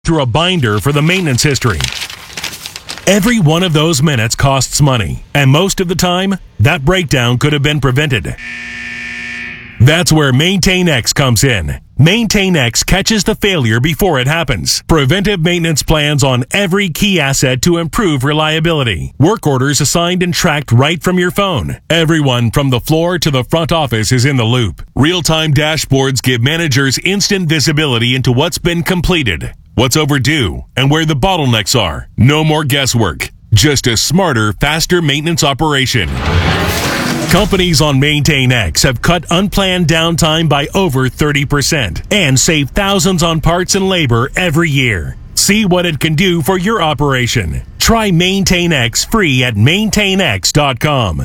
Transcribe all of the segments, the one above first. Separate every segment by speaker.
Speaker 1: through a binder for the maintenance history. Every one of those minutes costs money, and most of the time, that breakdown could have been prevented. That's where MaintainX comes in. MaintainX catches the failure before it happens. Preventive maintenance plans on every key asset to improve reliability. Work orders assigned and tracked right from your phone. Everyone from the floor to the front office is in the loop. Real-time dashboards give managers instant visibility into what's been completed, what's overdue, and where the bottlenecks are. No more guesswork. Just a smarter, faster maintenance operation. Companies on MaintainX have cut unplanned downtime by over 30% and save thousands on parts and labor every year. See what it can do for your operation. Try MaintainX free at maintainx.com.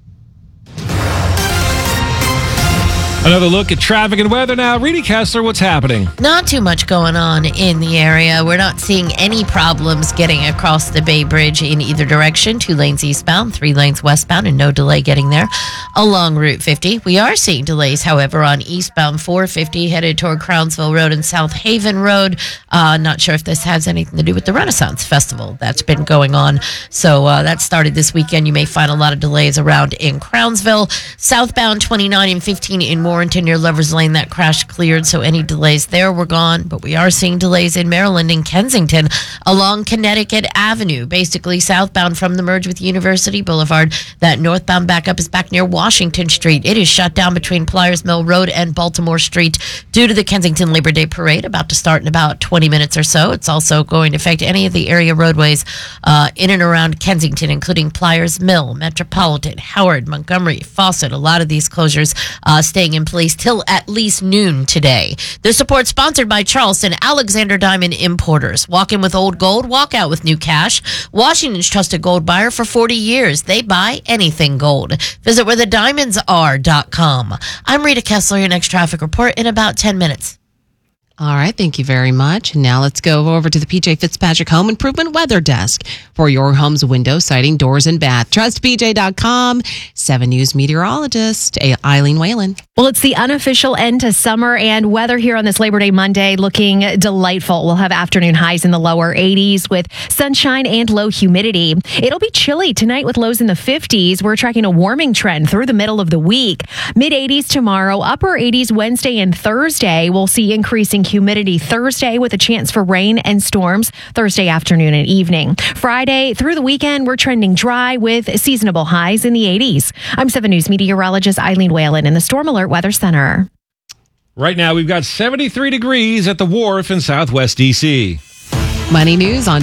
Speaker 2: Another look at traffic and weather now. Reedy Kessler, what's happening?
Speaker 3: Not too much going on in the area. We're not seeing any problems getting across the Bay Bridge in either direction. 2 lanes eastbound, 3 lanes westbound, and no delay getting there along Route 50. We are seeing delays, however, on eastbound 450 headed toward Crownsville Road and South Haven Road. Not sure if this has anything to do with the Renaissance Festival that's been going on. So that started this weekend. You may find a lot of delays around in Crownsville. Southbound 29 and 15 in Warrenton near Lover's Lane, that crash cleared, so any delays there were gone. But we are seeing delays in Maryland and Kensington along Connecticut Avenue, basically southbound from the merge with University Boulevard. That northbound backup is back near Washington Street. It is shut down between Pliers Mill Road and Baltimore Street due to the Kensington Labor Day Parade about to start in about 20 minutes or so. It's also going to affect any of the area roadways in and around Kensington, including Pliers Mill, Metropolitan, Howard, Montgomery, Fawcett. A lot of these closures staying in place till at least noon today. The support sponsored by Charleston Alexander Diamond Importers. Walk in with old gold, walk out with new cash. Washington's trusted gold buyer for 40 years. They buy anything gold. Visit wherethediamondsare.com. I'm Rita Kessler, your next traffic report in about 10 minutes.
Speaker 4: All right, thank you very much. Now let's go over to the PJ Fitzpatrick Home Improvement Weather Desk for your home's window, siding, doors, and bath. TrustPJ.com. 7 News meteorologist Eileen Whalen.
Speaker 5: Well, it's the unofficial end to summer, and weather here on this Labor Day Monday looking delightful. We'll have afternoon highs in the lower 80s with sunshine and low humidity. It'll be chilly tonight with lows in the 50s. We're tracking a warming trend through the middle of the week. Mid-80s tomorrow, upper 80s Wednesday and Thursday. We'll see increasing humidity Thursday with a chance for rain and storms Thursday afternoon and evening. Friday through the weekend, we're trending dry with seasonable highs in the 80s. I'm 7 News meteorologist Eileen Whalen in the Storm Alert Weather Center.
Speaker 2: Right now, we've got 73 degrees at the Wharf in Southwest D.C.
Speaker 4: Money News on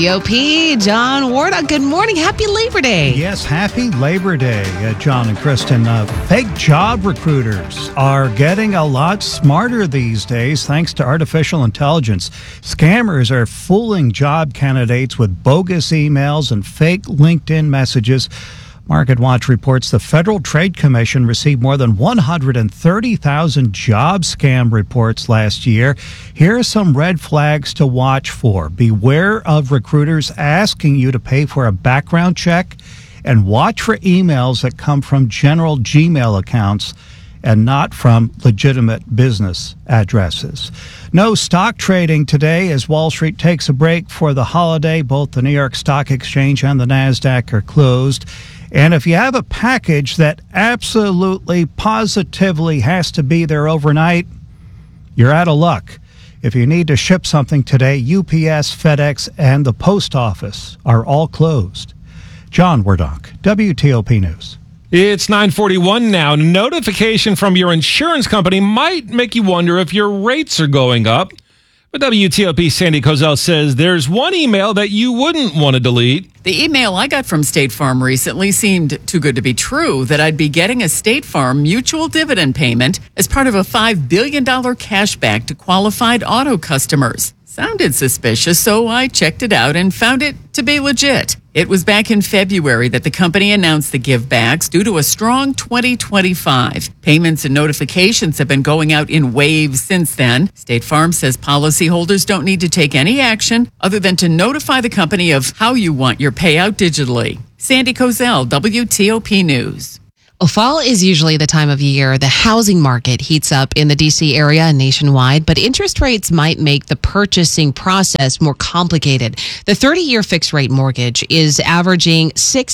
Speaker 4: WTOP. John Wardock, good morning. Happy Labor Day.
Speaker 6: Yes, happy Labor Day, John and Kristen. Fake job recruiters are getting a lot smarter these days thanks to artificial intelligence. Scammers are fooling job candidates with bogus emails and fake LinkedIn messages. MarketWatch reports the Federal Trade Commission received more than 130,000 job scam reports last year. Here are some red flags to watch for. Beware of recruiters asking you to pay for a background check, and watch for emails that come from general Gmail accounts and not from legitimate business addresses. No stock trading today as Wall Street takes a break for the holiday. Both the New York Stock Exchange and the NASDAQ are closed. And if you have a package that absolutely, positively has to be there overnight, you're out of luck. If you need to ship something today, UPS, FedEx, and the post office are all closed. John Wardock, WTOP News.
Speaker 2: It's 9:41 now. Notification from your insurance company might make you wonder if your rates are going up. But WTOP Sandy Kozel says there's one email that you wouldn't want to delete.
Speaker 7: The email I got from State Farm recently seemed too good to be true, that I'd be getting a State Farm mutual dividend payment as part of a $5 billion cashback to qualified auto customers. Sounded suspicious, so I checked it out and found it to be legit. It was back in February that the company announced the givebacks due to a strong 2025. Payments and notifications have been going out in waves since then. State Farm says policyholders don't need to take any action other than to notify the company of how you want your payout digitally. Sandy Kozel, WTOP News.
Speaker 4: Well, fall is usually the time of year the housing market heats up in the D.C. area and nationwide, but interest rates might make the purchasing process more complicated. The 30-year fixed-rate mortgage is averaging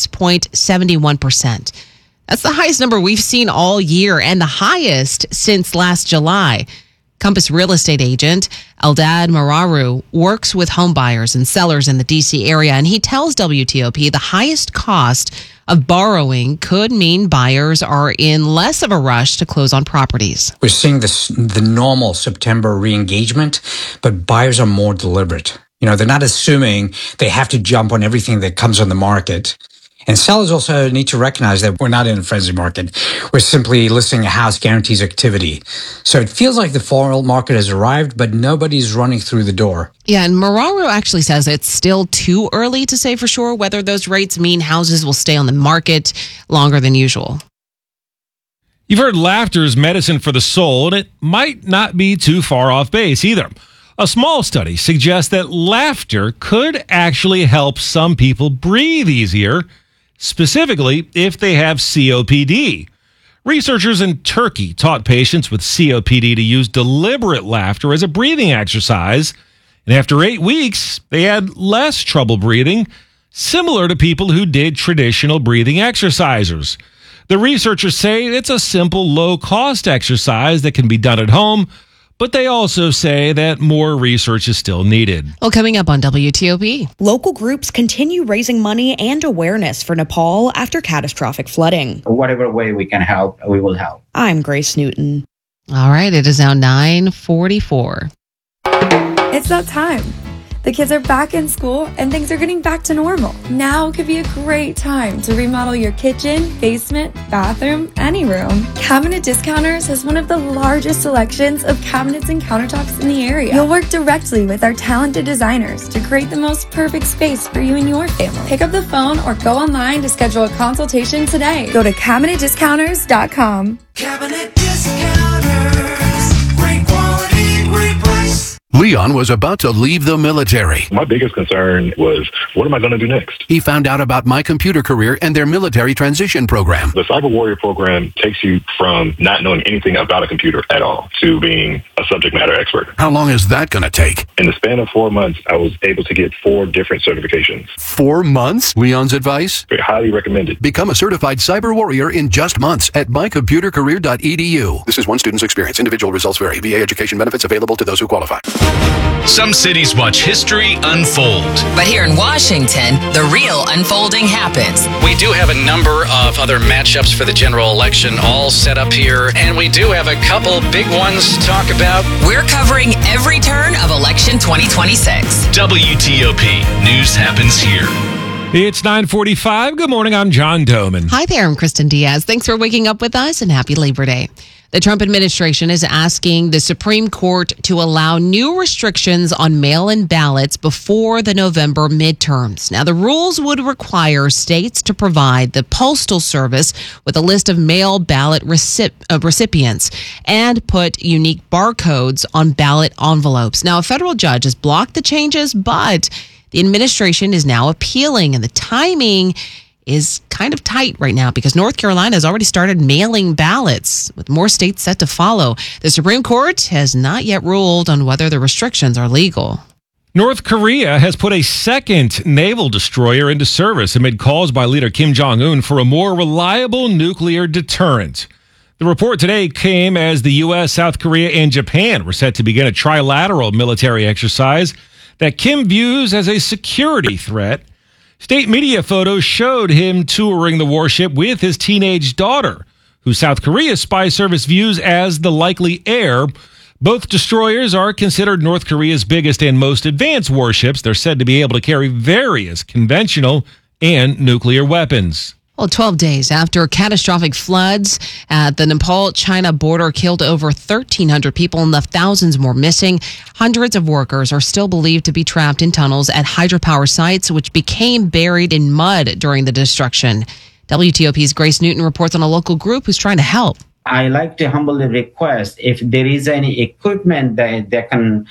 Speaker 4: 6.71%. That's the highest number we've seen all year and the highest since last July. Compass real estate agent Eldad Mararu works with home buyers and sellers in the D.C. area, and he tells WTOP the highest cost of borrowing could mean buyers are in less of a rush to close on properties.
Speaker 8: We're seeing the normal September re-engagement, but buyers are more deliberate. They're not assuming they have to jump on everything that comes on the market. And sellers also need to recognize that we're not in a frenzy market. We're simply listing a house guarantees activity. So it feels like the fall market has arrived, but nobody's running through the door.
Speaker 4: Yeah, and Mararu actually says it's still too early to say for sure whether those rates mean houses will stay on the market longer than usual.
Speaker 2: You've heard laughter is medicine for the soul, and it might not be too far off base either. A small study suggests that laughter could actually help some people breathe easier, specifically if they have COPD. Researchers in Turkey taught patients with COPD to use deliberate laughter as a breathing exercise, and after 8 weeks, they had less trouble breathing, similar to people who did traditional breathing exercises. The researchers say it's a simple, low-cost exercise that can be done at home, but they also say that more research is still needed.
Speaker 4: Well, coming up on WTOP.
Speaker 9: Local groups continue raising money and awareness for Nepal after catastrophic flooding.
Speaker 10: Whatever way we can help, we will help.
Speaker 9: I'm Grace Newton.
Speaker 4: All right, it is now 9:44.
Speaker 11: It's that time. The kids are back in school and things are getting back to normal. Now could be a great time to remodel your kitchen, basement, bathroom, any room. Cabinet Discounters has one of the largest selections of cabinets and countertops in the area. You'll work directly with our talented designers to create the most perfect space for you and your family. Pick up the phone or go online to schedule a consultation today. Go to CabinetDiscounters.com.
Speaker 12: Cabinet Discounters. Great quality, great price.
Speaker 13: Leon was about to leave the military.
Speaker 14: My biggest concern was, what am I going to do next?
Speaker 13: He found out about My Computer Career and their military transition program.
Speaker 14: The Cyber Warrior program takes you from not knowing anything about a computer at all to being a subject matter expert.
Speaker 13: How long is that going to take?
Speaker 14: In the span of 4 months, I was able to get 4 different certifications.
Speaker 13: 4 months? Leon's advice?
Speaker 14: Very highly recommended.
Speaker 13: Become a certified Cyber Warrior in just months at mycomputercareer.edu. This is one student's experience. Individual results vary. VA education benefits available to those who qualify.
Speaker 15: Some cities watch history unfold.
Speaker 16: But here in Washington, the real unfolding happens.
Speaker 17: We do have a number of other matchups for the general election all set up here, and we do have a couple big ones to talk about.
Speaker 16: We're covering every turn of election 2026.
Speaker 15: WTOP. News happens here.
Speaker 2: It's 9:45. Good morning. I'm John Doman.
Speaker 4: Hi there. I'm Kristen Diaz. Thanks for waking up with us and happy Labor Day. The Trump administration is asking the Supreme Court to allow new restrictions on mail-in ballots before the November midterms. Now, the rules would require states to provide the Postal Service with a list of mail ballot recipients and put unique barcodes on ballot envelopes. Now, a federal judge has blocked the changes, but the administration is now appealing, and the timing is kind of tight right now because North Carolina has already started mailing ballots, with more states set to follow. The Supreme Court has not yet ruled on whether the restrictions are legal.
Speaker 2: North Korea has put a second naval destroyer into service amid calls by leader Kim Jong-un for a more reliable nuclear deterrent. The report today came as the U.S., South Korea, and Japan were set to begin a trilateral military exercise that Kim views as a security threat. State media photos showed him touring the warship with his teenage daughter, who South Korea's spy service views as the likely heir. Both destroyers are considered North Korea's biggest and most advanced warships. They're said to be able to carry various conventional and nuclear weapons.
Speaker 4: Well, 12 days after catastrophic floods at the Nepal-China border killed over 1,300 people and left thousands more missing, hundreds of workers are still believed to be trapped in tunnels at hydropower sites, which became buried in mud during the destruction. WTOP's Grace Newton reports on a local group who's trying to help.
Speaker 10: I like to humbly request if there is any equipment that they can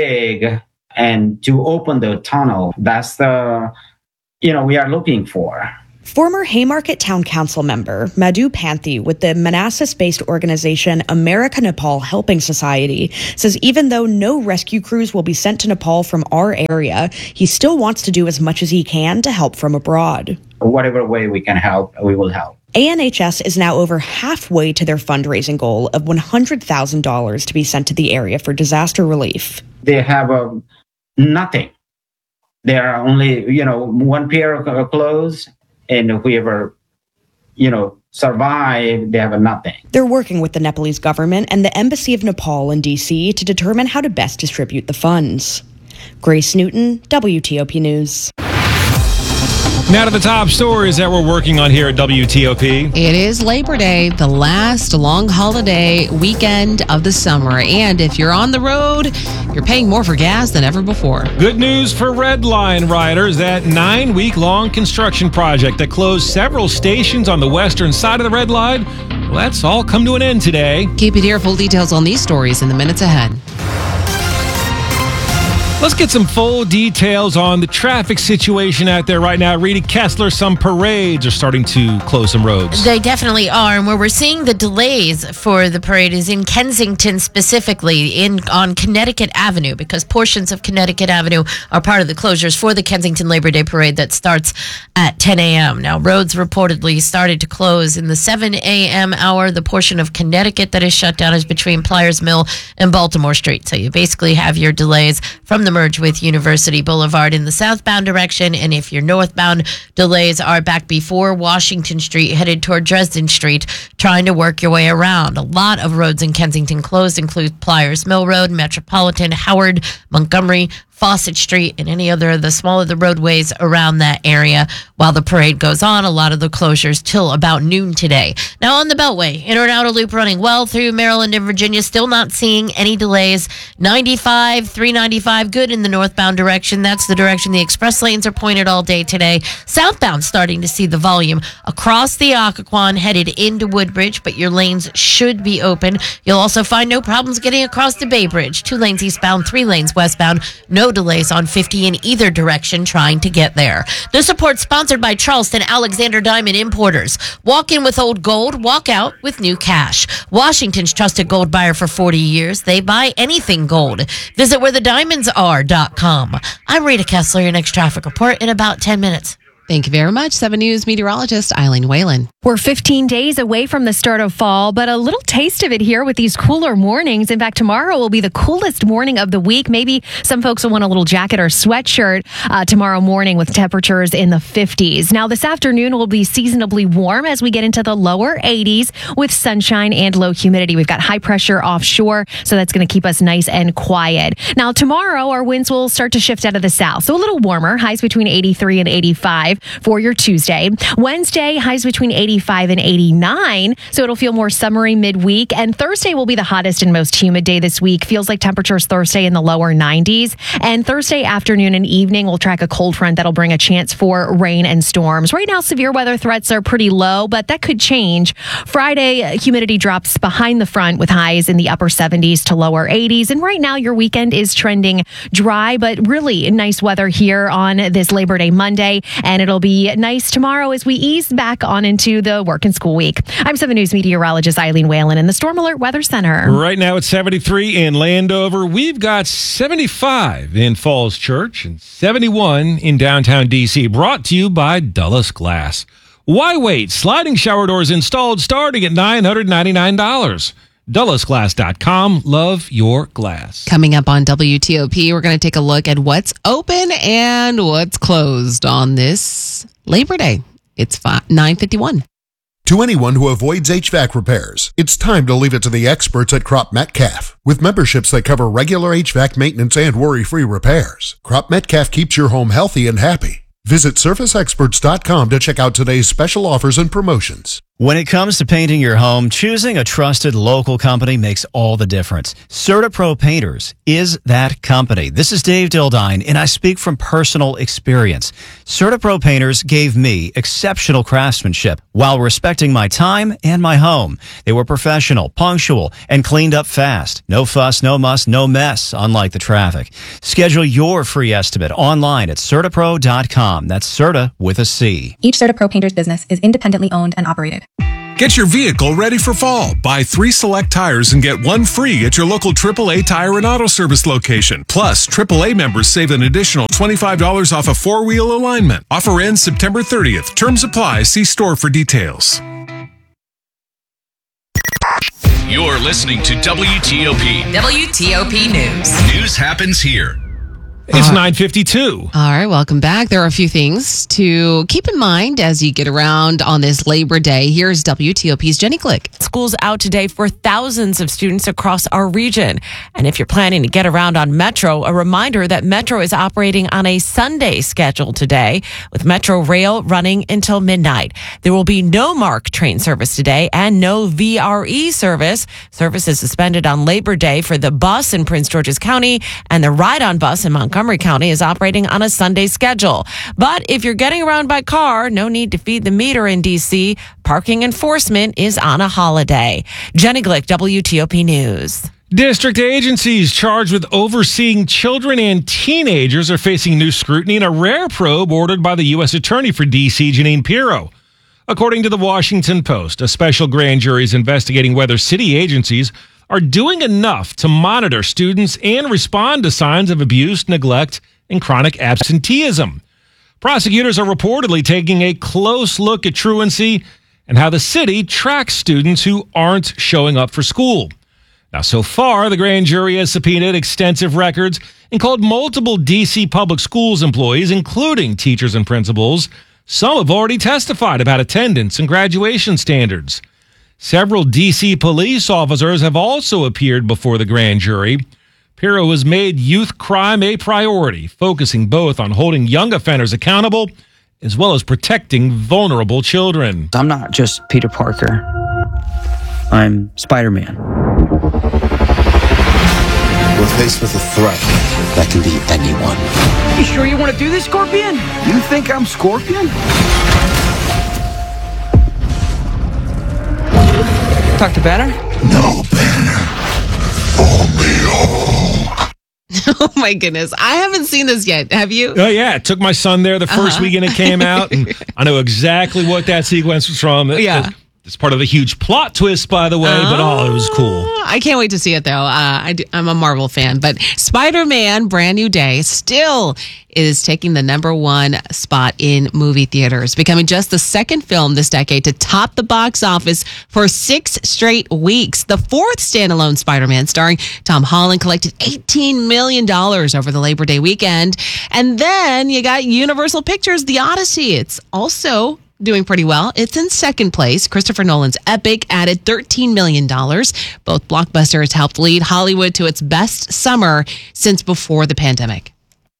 Speaker 10: dig and to open the tunnel. That's the, we are looking for.
Speaker 9: Former Haymarket Town Council member Madhu Panthi with the Manassas-based organization America Nepal Helping Society says even though no rescue crews will be sent to Nepal from our area, he still wants to do as much as he can to help from abroad.
Speaker 10: Whatever way we can help, we will help.
Speaker 9: ANHS is now over halfway to their fundraising goal of $100,000 to be sent to the area for disaster relief.
Speaker 10: They have nothing. There are only, one pair of clothes, and whoever, survive, they have nothing.
Speaker 9: They're working with the Nepalese government and the Embassy of Nepal in D.C. to determine how to best distribute the funds. Grace Newton, WTOP News.
Speaker 2: Now to the top stories that we're working on here at WTOP.
Speaker 4: It is Labor Day, the last long holiday weekend of the summer. And if you're on the road, you're paying more for gas than ever before.
Speaker 2: Good news for Red Line riders. That 9-week-long construction project that closed several stations on the western side of the Red Line, well, that's all come to an end today.
Speaker 4: Keep it here. Full details on these stories in the minutes ahead.
Speaker 2: Let's get some full details on the traffic situation out there right now. Rita Kessler, some parades are starting to close some roads.
Speaker 3: They definitely are. And where we're seeing the delays for the parade is in Kensington specifically, on Connecticut Avenue, because portions of Connecticut Avenue are part of the closures for the Kensington Labor Day Parade that starts at 10 a.m. Now, roads reportedly started to close in the 7 a.m. hour. The portion of Connecticut that is shut down is between Pliers Mill and Baltimore Street. So you basically have your delays from the merge with University Boulevard in the southbound direction, and if you're northbound, delays are back before Washington Street, headed toward Dresden Street, trying to work your way around. A lot of roads in Kensington closed, include Pliers Mill Road, Metropolitan, Howard, Montgomery, Fawcett Street, and any other of the smaller the roadways around that area. While the parade goes on, a lot of the closures till about noon today. Now on the Beltway, inner and outer loop running well through Maryland and Virginia, still not seeing any delays. 95, 395, good in the northbound direction. That's the direction the express lanes are pointed all day today. Southbound starting to see the volume across the Occoquan headed into Woodbridge, but your lanes should be open. You'll also find no problems getting across the Bay Bridge. 2 lanes eastbound, 3 lanes westbound. No delays on 50 in either direction trying to get there. This report sponsored by Charleston Alexander Diamond Importers. Walk in with old gold, walk out with new cash. Washington's trusted gold buyer for 40 years. They buy anything gold. Visit wherethediamondsare.com. I'm Rita Kessler, your next traffic report in about 10 minutes.
Speaker 4: Thank you very much. 7 News meteorologist Eileen Whalen.
Speaker 5: We're 15 days away from the start of fall, but a little taste of it here with these cooler mornings. In fact, tomorrow will be the coolest morning of the week. Maybe some folks will want a little jacket or sweatshirt tomorrow morning with temperatures in the 50s. Now, this afternoon will be seasonably warm as we get into the lower 80s with sunshine and low humidity. We've got high pressure offshore, so that's going to keep us nice and quiet. Now, tomorrow, our winds will start to shift out of the south, so a little warmer, highs between 83 and 85 for your Tuesday. Wednesday, highs between 85 and 89, so it'll feel more summery midweek. And Thursday will be the hottest and most humid day this week. Feels like temperatures Thursday in the lower 90s. And Thursday afternoon and evening, we'll track a cold front that'll bring a chance for rain and storms. Right now, severe weather threats are pretty low, but that could change. Friday, humidity drops behind the front with highs in the upper 70s to lower 80s. And right now, your weekend is trending dry, but really nice weather here on this Labor Day Monday. And it'll be nice tomorrow as we ease back on into the work and school week. I'm 7 News meteorologist Eileen Whalen in the Storm Alert Weather Center.
Speaker 2: Right now it's 73 in Landover. We've got 75 in Falls Church and 71 in downtown D.C. Brought to you by Dulles Glass. Why wait? Sliding shower doors installed starting at $999. DullesGlass.com. Love your glass.
Speaker 4: Coming up on WTOP, we're going to take a look at what's open and what's closed on this Labor Day. It's 9:51.
Speaker 18: To anyone who avoids HVAC repairs, it's time to leave it to the experts at Crop Metcalf. With memberships that cover regular HVAC maintenance and worry-free repairs, Crop Metcalf keeps your home healthy and happy. Visit SurfaceExperts.com to check out today's special offers and promotions.
Speaker 19: When it comes to painting your home, choosing a trusted local company makes all the difference. CertaPro Painters is that company. This is Dave Dildine, and I speak from personal experience. CertaPro Painters gave me exceptional craftsmanship while respecting my time and my home. They were professional, punctual, and cleaned up fast. No fuss, no muss, no mess, unlike the traffic. Schedule your free estimate online at CertaPro.com. That's Certa with a C.
Speaker 20: Each CertaPro Painters business is independently owned and operated.
Speaker 21: Get your vehicle ready for fall. Buy 3 select tires and get 1 free at your local AAA Tire and Auto Service location. Plus, AAA members save an additional $25 off a 4-wheel alignment. Offer ends September 30th. Terms apply. See store for details.
Speaker 15: You're listening to WTOP.
Speaker 16: WTOP News.
Speaker 15: News happens here.
Speaker 2: It's 9:52.
Speaker 4: All right, welcome back. There are a few things to keep in mind as you get around on this Labor Day. Here's WTOP's Jenny Glick.
Speaker 22: School's out today for thousands of students across our region. And if you're planning to get around on Metro, a reminder that Metro is operating on a Sunday schedule today, with Metro Rail running until midnight. There will be no MARC train service today and no VRE service. Service is suspended on Labor Day for the bus in Prince George's County, and the ride-on bus in Montgomery County is operating on a Sunday schedule. But if you're getting around by car, no need to feed the meter in D.C. Parking enforcement is on a holiday. Jenny Glick, WTOP News.
Speaker 2: District agencies charged with overseeing children and teenagers are facing new scrutiny in a rare probe ordered by the U.S. Attorney for D.C., Jeanine Pirro. According to the Washington Post, a special grand jury is investigating whether city agencies are doing enough to monitor students and respond to signs of abuse, neglect, and chronic absenteeism. Prosecutors are reportedly taking a close look at truancy and how the city tracks students who aren't showing up for school. Now, so far, the grand jury has subpoenaed extensive records and called multiple D.C. public schools employees, including teachers and principals. Some have already testified about attendance and graduation standards. Several D.C. police officers have also appeared before the grand jury. Pirro has made youth crime a priority, focusing both on holding young offenders accountable as well as protecting vulnerable children.
Speaker 23: I'm not just Peter Parker. I'm Spider-Man.
Speaker 24: We're faced with a threat that can be anyone.
Speaker 25: You sure you want to do this, Scorpion?
Speaker 24: You think I'm Scorpion?
Speaker 25: Talk to Banner?
Speaker 24: No, Banner. Only Hulk.
Speaker 4: Oh my goodness. I haven't seen this yet. Have you?
Speaker 2: Oh, yeah. I took my son there the first weekend it came out, and I know exactly what that sequence was from.
Speaker 4: Yeah.
Speaker 2: It's part of a huge plot twist, by the way, but it was cool.
Speaker 4: I can't wait to see it, though. I'm a Marvel fan, but Spider-Man Brand New Day still is taking the #1 spot in movie theaters, becoming just the second film this decade to top the box office for 6 straight weeks. The 4th standalone Spider-Man starring Tom Holland collected $18 million over the Labor Day weekend. And then you got Universal Pictures' The Odyssey. It's also doing pretty well. It's in second place. Christopher Nolan's Epic added $13 million. Both blockbusters helped lead Hollywood to its best summer since before the pandemic.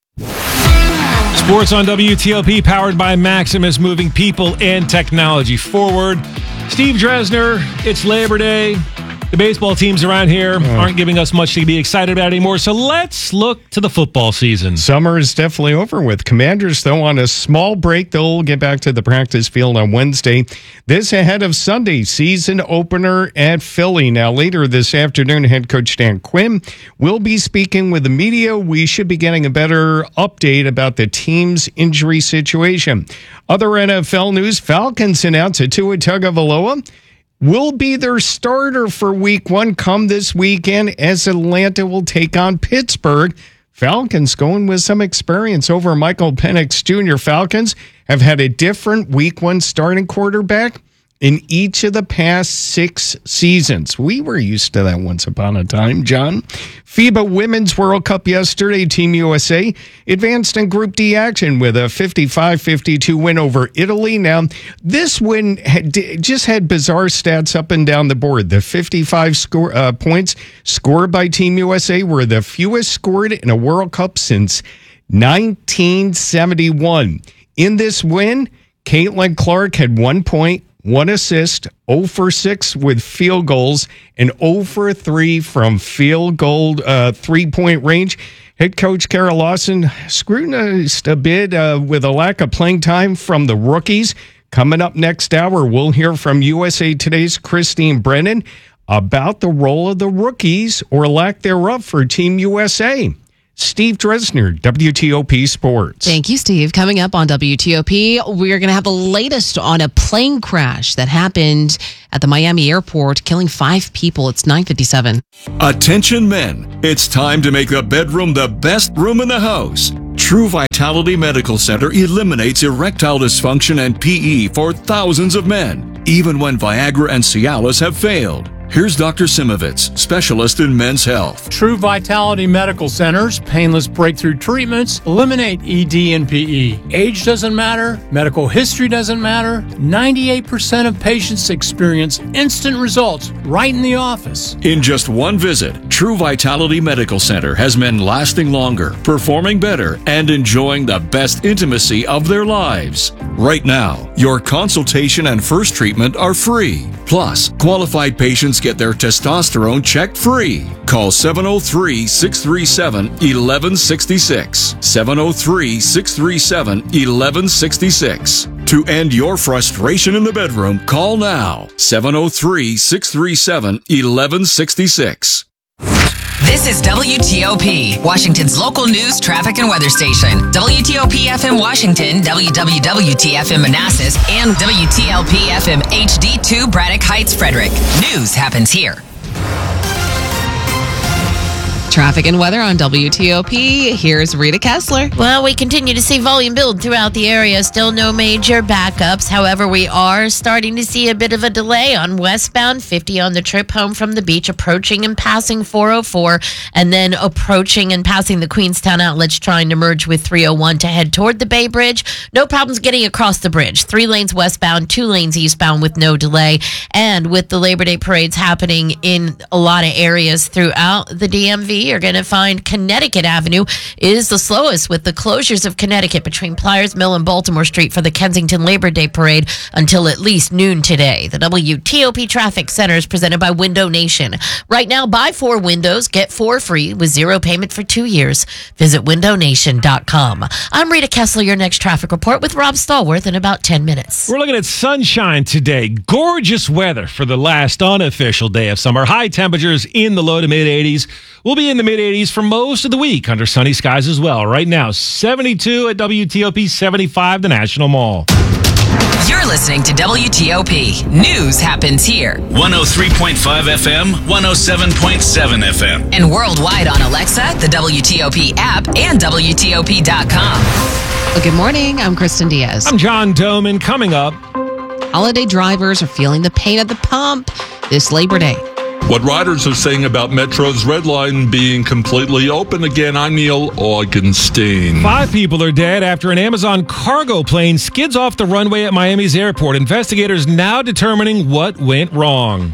Speaker 2: Sports on WTOP, powered by Maximus, moving people and technology forward. Steve Dresner, it's Labor Day. The baseball teams around here aren't giving us much to be excited about anymore, so let's look to the football season.
Speaker 26: Summer is definitely over with. Commanders, though, on a small break. They'll get back to the practice field on Wednesday. This ahead of Sunday's season opener at Philly. Now, later this afternoon, head coach Dan Quinn will be speaking with the media. We should be getting a better update about the team's injury situation. Other NFL news, Falcons announced that Tua Tagovailoa will be their starter for Week 1 come this weekend as Atlanta will take on Pittsburgh. Falcons going with some experience over Michael Penix Jr. Falcons have had a different Week 1 starting quarterback in each of the past 6 seasons. We were used to that once upon a time, John. FIBA Women's World Cup yesterday, Team USA advanced in Group D action with a 55-52 win over Italy. Now, this win just had bizarre stats up and down the board. The 55 points scored by Team USA were the fewest scored in a World Cup since 1971. In this win, Caitlin Clark had 1 point, 1 assist, 0 for 6 with field goals, and 0 for 3 from field goal 3-point range. Head coach Kara Lawson scrutinized a bit with a lack of playing time from the rookies. Coming up next hour, we'll hear from USA Today's Christine Brennan about the role of the rookies or lack thereof for Team USA. Steve Dresner, WTOP Sports.
Speaker 4: Thank you, Steve. Coming up on WTOP, we're going to have the latest on a plane crash that happened at the Miami airport, killing 5 people. It's 9:57.
Speaker 1: Attention men, it's time to make the bedroom the best room in the house. True Vitality Medical Center eliminates erectile dysfunction and PE for thousands of men, even when Viagra and Cialis have failed. Here's Dr. Simovitz, specialist in men's health.
Speaker 6: True Vitality Medical Center's painless breakthrough treatments eliminate ED and PE. Age doesn't matter. Medical history doesn't matter. 98% of patients experience instant results right in the office.
Speaker 1: In just one visit, True Vitality Medical Center has men lasting longer, performing better, and enjoying the best intimacy of their lives. Right now, your consultation and first treatment are free. Plus, qualified patients get their testosterone checked free. Call 703-637-1166. 703-637-1166. To end your frustration in the bedroom, call now. 703-637-1166.
Speaker 16: This is WTOP, Washington's local news, traffic, and weather station. WTOP FM Washington, WWWT-FM Manassas, and WTLP FM HD2 Braddock Heights, Frederick. News happens here.
Speaker 4: Traffic and weather on WTOP. Here's Rita Kessler.
Speaker 3: Well, we continue to see volume build throughout the area. Still no major backups. However, we are starting to see a bit of a delay on westbound 50 on the trip home from the beach, approaching and passing 404, and then approaching and passing the Queenstown outlets, trying to merge with 301 to head toward the Bay Bridge. No problems getting across the bridge. 3 lanes westbound, 2 lanes eastbound with no delay. And with the Labor Day parades happening in a lot of areas throughout the DMV, you're going to find Connecticut Avenue is the slowest, with the closures of Connecticut between Pliers Mill and Baltimore Street for the Kensington Labor Day Parade until at least noon today. The WTOP Traffic Center is presented by Window Nation. Right now, buy 4 windows, get 4 free with 0 payment for 2 years. Visit windownation.com. I'm Rita Kessler, your next traffic report with Rob Stallworth in about 10 minutes.
Speaker 2: We're looking at sunshine today. Gorgeous weather for the last unofficial day of summer. High temperatures in the low to mid 80s. We'll be in the mid 80s for most of the week under sunny skies as well. Right now, 72 at WTOP, 75 the National Mall.
Speaker 16: You're listening to WTOP. News happens here.
Speaker 15: 103.5 FM, 107.7 FM.
Speaker 16: And worldwide on Alexa, the WTOP app, and WTOP.com.
Speaker 4: Well, good morning. I'm Kristen Diaz.
Speaker 2: I'm John Doman. Coming up,
Speaker 4: holiday drivers are feeling the pain at the pump this Labor Day.
Speaker 7: What riders are saying about Metro's Red Line being completely open again. I'm Neil Augenstein.
Speaker 2: 5 people are dead after an Amazon cargo plane skids off the runway at Miami's airport. Investigators now determining what went wrong.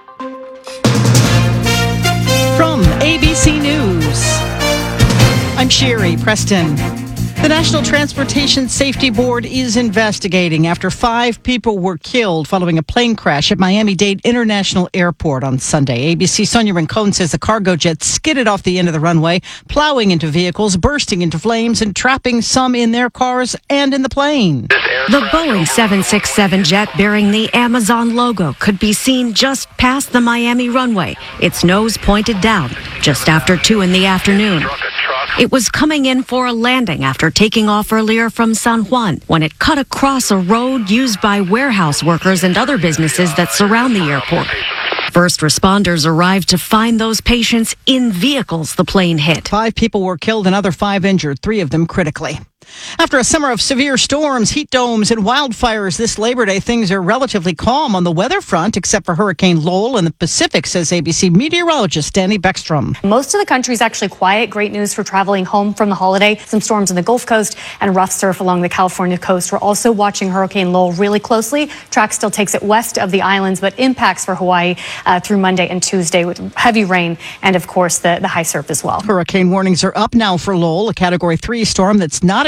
Speaker 8: From ABC News, I'm Sherry Preston. The National Transportation Safety Board is investigating after 5 people were killed following a plane crash at Miami-Dade International Airport on Sunday. ABC's Sonia Rincon says the cargo jet skidded off the end of the runway, plowing into vehicles, bursting into flames, and trapping some in their cars and in the plane.
Speaker 11: The Boeing 767 jet bearing the Amazon logo could be seen just past the Miami runway, its nose pointed down, just after 2 in the afternoon. It was coming in for a landing after taking off earlier from San Juan when it cut across a road used by warehouse workers and other businesses that surround the airport. First responders arrived to find those patients in vehicles the plane hit.
Speaker 8: 5 people were killed and other 5 injured, 3 of them critically. After a summer of severe storms, heat domes, and wildfires this Labor Day, things are relatively calm on the weather front, except for Hurricane Lowell in the Pacific, says ABC meteorologist Danny Beckstrom.
Speaker 12: Most of the country is actually quiet. Great news for traveling home from the holiday. Some storms in the Gulf Coast and rough surf along the California coast. We're also watching Hurricane Lowell really closely. Track still takes it west of the islands, but impacts for Hawaii through Monday and Tuesday with heavy rain and, of course, the high surf as well.
Speaker 8: Hurricane warnings are up now for Lowell, a Category 3 storm that's not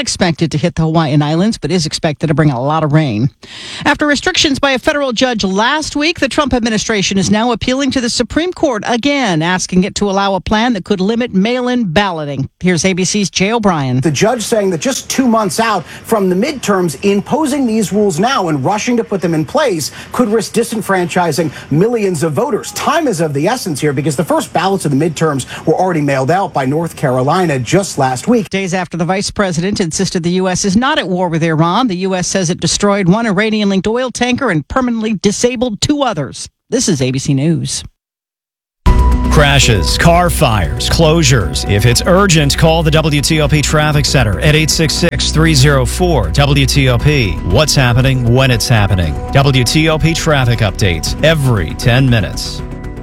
Speaker 8: expected to hit the Hawaiian Islands, but is expected to bring a lot of rain. After restrictions by a federal judge last week, the Trump administration is now appealing to the Supreme Court again, asking it to allow a plan that could limit mail-in balloting. Here's ABC's Jay O'Brien.
Speaker 5: The judge saying that just 2 months out from the midterms, imposing these rules now and rushing to put them in place could risk disenfranchising millions of voters. Time is of the essence here because the first ballots of the midterms were already mailed out by North Carolina just last week.
Speaker 8: Days after the vice president insisted the U.S. is not at war with Iran, the U.S. says it destroyed one Iranian-linked oil tanker and permanently disabled 2 others. This is ABC News.
Speaker 19: Crashes, car fires, closures. If it's urgent, call the WTOP Traffic Center at 866-304-WTOP. What's happening when it's happening. WTOP traffic updates every 10 minutes.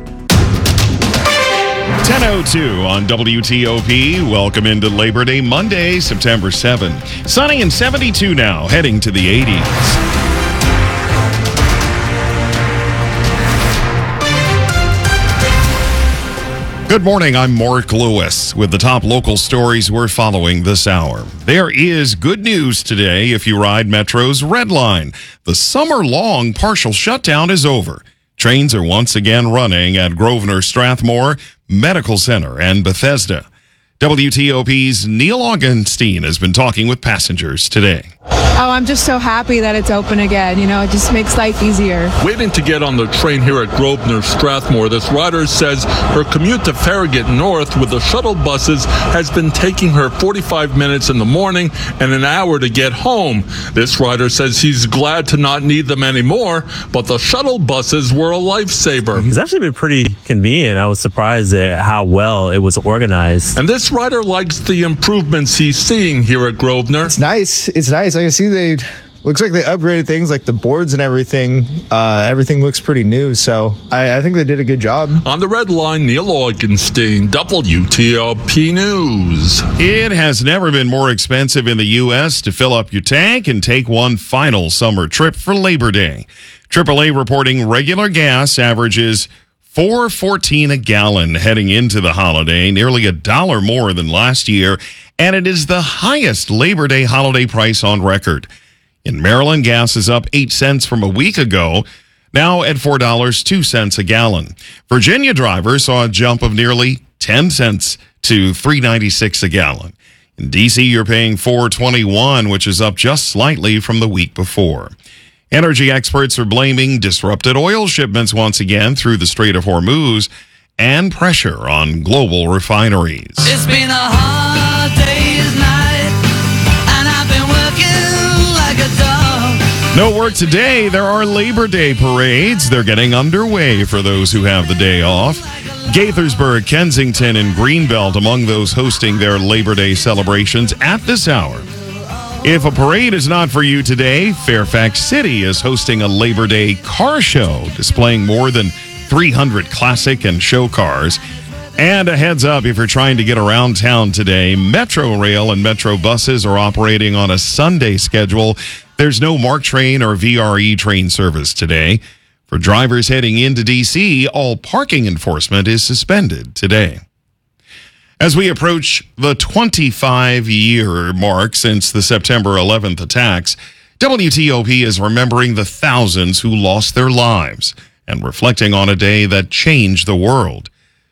Speaker 9: 10:02 on WTOP. Welcome into Labor Day Monday, September 7. Sunny and 72 now, heading to the 80s. Good morning, I'm Mark Lewis with the top local stories we're following this hour. There is good news today if you ride Metro's Red Line. The summer-long partial shutdown is over. Trains are once again running at Grosvenor Strathmore Medical Center and Bethesda. WTOP's Neil Augenstein has been talking with passengers today.
Speaker 10: Oh, I'm just so happy that it's open again. You know, it just makes life easier.
Speaker 7: Waiting to get on the train here at Grosvenor Strathmore, this rider says her commute to Farragut North with the shuttle buses has been taking her 45 minutes in the morning and an hour to get home. This rider says he's glad to not need them anymore, but the shuttle buses were a lifesaver.
Speaker 13: It's actually been pretty convenient. I was surprised at how well it was organized.
Speaker 7: And this rider likes the improvements he's seeing here at Grosvenor.
Speaker 14: It's nice. It's nice. I can see looks like they upgraded things like the boards and everything. Everything looks pretty new, so I think they did a good job.
Speaker 7: On the Red Line, Neil Augenstein, WTOP News.
Speaker 9: It has never been more expensive in the U.S. to fill up your tank and take one final summer trip for Labor Day. AAA reporting regular gas averages $4.14 a gallon heading into the holiday, nearly $1 more than last year, and it is the highest Labor Day holiday price on record. In Maryland, gas is up 8 cents from a week ago, now at $4.02 a gallon. Virginia drivers saw a jump of nearly 10 cents to $3.96 a gallon. In D.C., you're paying $4.21, which is up just slightly from the week before. Energy experts are blaming disrupted oil shipments once again through the Strait of Hormuz and pressure on global refineries.
Speaker 17: It's been a hard day's night, and I've been working like a dog.
Speaker 9: No work today. There are Labor Day parades. They're getting underway for those who have the day off. Gaithersburg, Kensington, and Greenbelt among those hosting their Labor Day celebrations at this hour. If a parade is not for you today, Fairfax City is hosting a Labor Day car show, displaying more than 300 classic and show cars. And a heads up, if you're trying to get around town today, Metro Rail and Metro buses are operating on a Sunday schedule. There's no MARC train or VRE train service today. For drivers heading into D.C., all parking enforcement is suspended today. As we approach the 25-year mark since the September 11th attacks, WTOP is remembering the thousands who lost their lives and reflecting on a day that changed the world.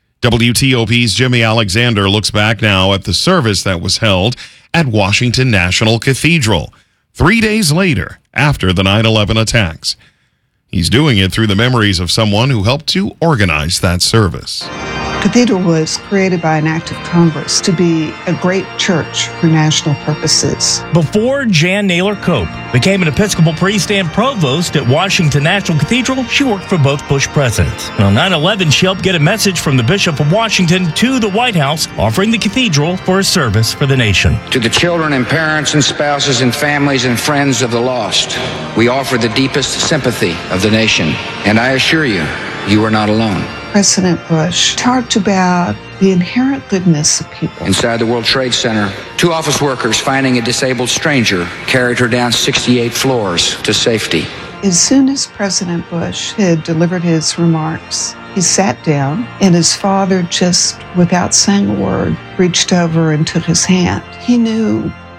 Speaker 9: WTOP's Jimmy Alexander looks back now at the service that was held at Washington National Cathedral 3 days later after the 9/11 attacks. He's doing it through the memories of someone who helped to organize that service.
Speaker 27: Cathedral was created by an act of Congress to be a great church for national purposes.
Speaker 28: Before Jan Naylor Cope became an Episcopal priest and provost at Washington National Cathedral, she worked for both Bush presidents. And on 9/11, she helped get a message from the Bishop of Washington to the White House, offering the cathedral for a service for the nation.
Speaker 29: To the children and parents and spouses and families and friends of the lost, we offer the deepest sympathy of the nation. And I assure you, you are not alone.
Speaker 27: President Bush talked about the inherent goodness of people.
Speaker 29: Inside the World Trade Center, 2 office workers finding a disabled stranger carried her down 68 floors to safety.
Speaker 27: As soon as President Bush had delivered his remarks, he sat down, and his father, just without saying a word, reached over and took his hand. He knew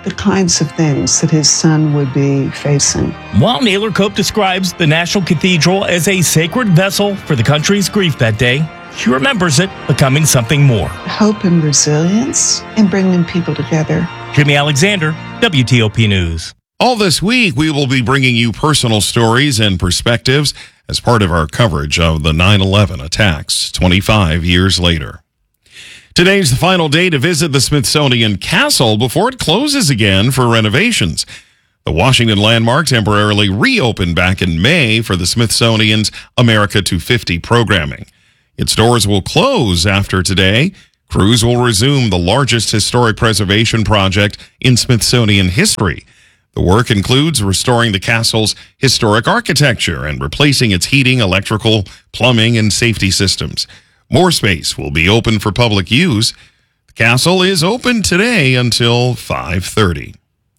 Speaker 27: the kinds of things that his son would be facing.
Speaker 28: While Naylor Cope describes the National Cathedral as a sacred vessel for the country's grief that day, she remembers it becoming something more.
Speaker 27: Hope and resilience and bringing people together.
Speaker 28: Jimmy Alexander, WTOP News.
Speaker 9: All this week, we will be bringing you personal stories and perspectives as part of our coverage of the 9/11 attacks 25 years later. Today's the final day to visit the Smithsonian Castle before it closes again for renovations. The Washington landmark temporarily reopened back in May for the Smithsonian's America 250 programming. Its doors will close after today. Crews will resume the largest historic preservation project in Smithsonian history. The work includes restoring the castle's historic architecture and replacing its heating, electrical, plumbing, and safety systems. More space will be open for public use. The castle is open today until 5:30.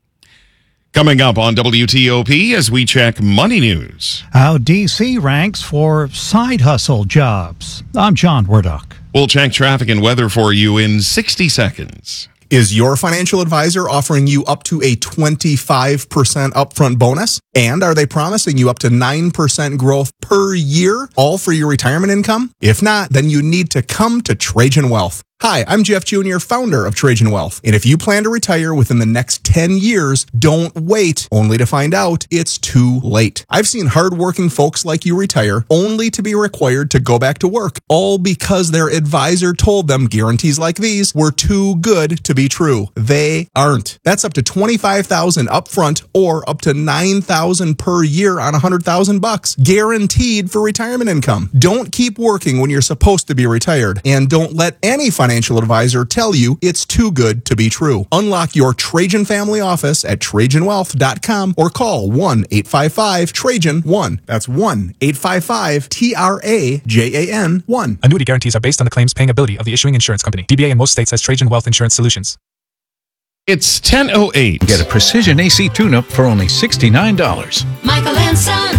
Speaker 9: Coming up on WTOP as we check money news.
Speaker 6: How D.C. ranks for side hustle jobs. I'm John Wardock.
Speaker 9: We'll check traffic and weather for you in 60 seconds.
Speaker 18: Is your financial advisor offering you up to a 25% upfront bonus? And are they promising you up to 9% growth per year, all for your retirement income? If not, then you need to come to Trajan Wealth. Hi, I'm Jeff Jr., founder of Trajan Wealth. And if you plan to retire within the next 10 years, don't wait only to find out it's too late. I've seen hardworking folks like you retire only to be required to go back to work, all because their advisor told them guarantees like these were too good to be true. They aren't. That's up to $25,000 upfront or up to $9,000 per year on $100,000, guaranteed for retirement income. Don't keep working when you're supposed to be retired, and don't let any financial advisor tell you it's too good to be true. Unlock your Trajan family office at TrajanWealth.com or call 1-855-TRAJAN-1. That's 1-855-TRAJAN-1.
Speaker 20: Annuity guarantees are based on the claims paying ability of the issuing insurance company. DBA in most states has Trajan Wealth Insurance Solutions.
Speaker 9: It's 10:08.
Speaker 21: Get a precision AC tune-up for only $69.
Speaker 17: Michael and Son.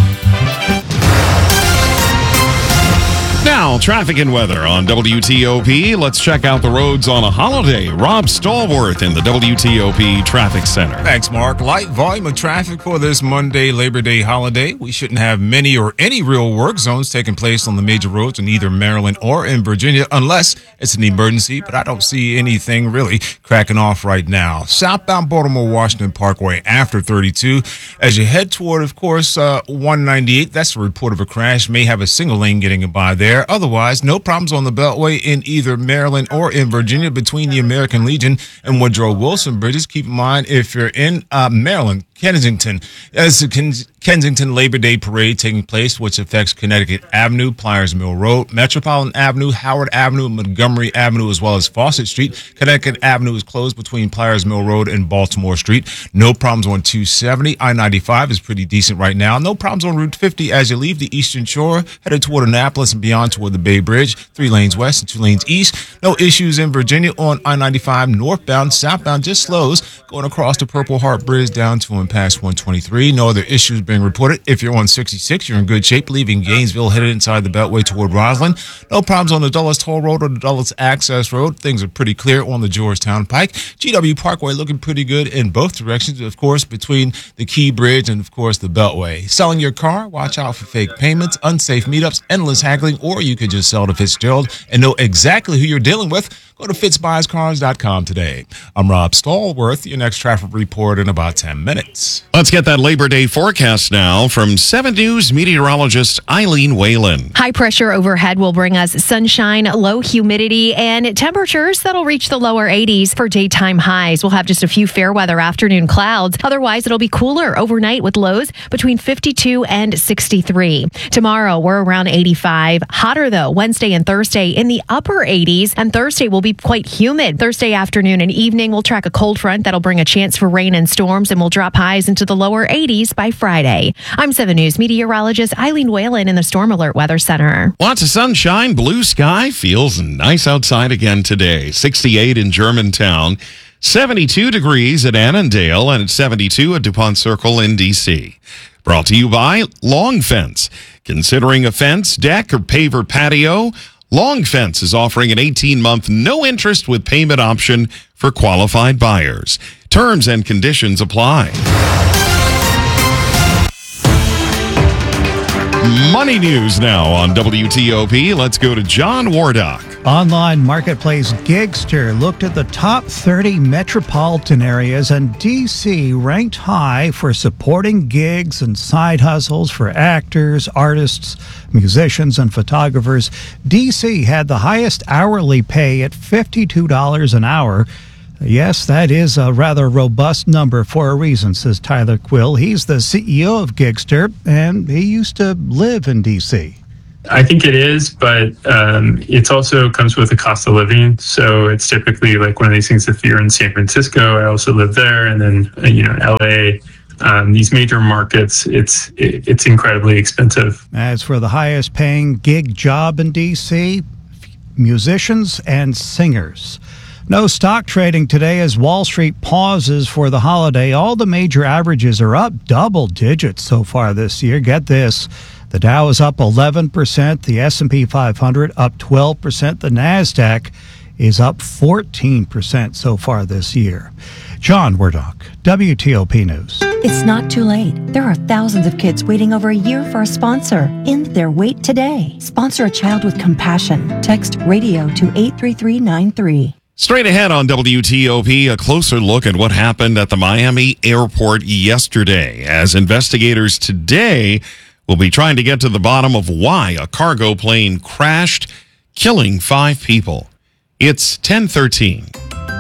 Speaker 9: Now, traffic and weather on WTOP. Let's check out the roads on a holiday. Rob Stallworth in the WTOP Traffic Center.
Speaker 22: Thanks, Mark. Light volume of traffic for this Monday, Labor Day holiday. We shouldn't have many or any real work zones taking place on the major roads in either Maryland or in Virginia, unless it's an emergency, but I don't see anything really cracking off right now. Southbound Baltimore-Washington Parkway after 32. As you head toward, of course, 198, that's a report of a crash. May have a single lane getting by there. Otherwise, no problems on the Beltway in either Maryland or in Virginia between the American Legion and Woodrow Wilson bridges. Keep in mind, if you're in Maryland, Kensington, as the Kensington Labor Day Parade taking place, which affects Connecticut Avenue, Pliers Mill Road, Metropolitan Avenue, Howard Avenue, Montgomery Avenue, as well as Fawcett Street. Connecticut Avenue is closed between Pliers Mill Road and Baltimore Street. No problems on 270. I-95 is pretty decent right now. No problems on Route 50 as you leave the Eastern Shore, headed toward Annapolis and beyond toward the Bay Bridge. 3 lanes west and 2 lanes east. No issues in Virginia on I-95 northbound. Southbound just slows going across the Purple Heart Bridge down to and past 123. No other issues being reported. If you're on 66, you're in good shape, leaving Gainesville headed inside the Beltway toward Roslyn. No problems on the Dulles Toll Road or the Dulles Access Road. Things are pretty clear on the Georgetown Pike. GW Parkway looking pretty good in both directions, of course, between the Key Bridge and, of course, the Beltway. Selling your car? Watch out for fake payments, unsafe meetups, endless haggling, or you could just sell to Fitzgerald and know exactly who you're dealing with. Go to fitzbuyscars.com today. I'm Rob Stallworth. Your next traffic report in about 10 minutes.
Speaker 9: Let's get that Labor Day forecast now from 7 News meteorologist Eileen Whalen.
Speaker 23: High pressure overhead will bring us sunshine, low humidity, and temperatures that'll reach the lower 80s for daytime highs. We'll have just a few fair weather afternoon clouds. Otherwise, it'll be cooler overnight with lows between 52 and 63. Tomorrow, we're around 85. Hotter, though, Wednesday and Thursday in the upper 80s, and Thursday will be quite humid. Thursday afternoon and evening, we'll track a cold front that'll bring a chance for rain and storms, and we'll drop highs into the lower 80s by Friday. I'm 7 News meteorologist Eileen Whalen in the Storm Alert Weather Center.
Speaker 9: Lots of sunshine, blue sky, feels nice outside again today. 68 in Germantown, 72 degrees at Annandale, and 72 at DuPont Circle in D.C. Brought to you by Long Fence. Considering a fence, deck, or paver patio, Long Fence is offering an 18-month no-interest with payment option for qualified buyers. Terms and conditions apply. Money news now on WTOP. Let's go to John Wardock.
Speaker 6: Online marketplace Gigster looked at the top 30 metropolitan areas, and D.C. ranked high for supporting gigs and side hustles for actors, artists, musicians, and photographers. D.C. had the highest hourly pay at $52 an hour. Yes, that is a rather robust number for a reason, says Tyler Quill. He's the CEO of Gigster, and he used to live in D.C.
Speaker 1: I think it is, but it also comes with a cost of living. So it's typically like one of these things. If you're in San Francisco, I also live there, and then LA. These major markets, it's incredibly expensive.
Speaker 6: As for the highest paying gig job in D.C., musicians and singers. No stock trading today as Wall Street pauses for the holiday. All the major averages are up double digits so far this year. Get this. The Dow is up 11%, the S&P 500 up 12%, the NASDAQ is up 14% so far this year. John Wardock, WTOP News.
Speaker 2: It's not too late. There are thousands of kids waiting over a year for a sponsor. End their wait today. Sponsor a child with compassion. Text RADIO to 83393.
Speaker 9: Straight ahead on WTOP, a closer look at what happened at the Miami airport yesterday, as investigators today will be trying to get to the bottom of why a cargo plane crashed, killing 5 people. It's 10:13.